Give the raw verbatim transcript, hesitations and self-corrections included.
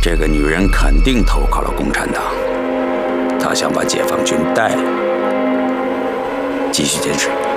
这个女人肯定投靠了共产党，她想把解放军带来。继续坚持。